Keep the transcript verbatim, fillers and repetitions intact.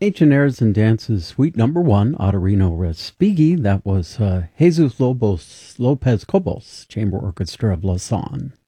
Ancient Airs and Dances, Suite Number One, Ottorino Respighi. That was uh, Jesus Lobos Lopez Cobos, Chamber Orchestra of Lausanne.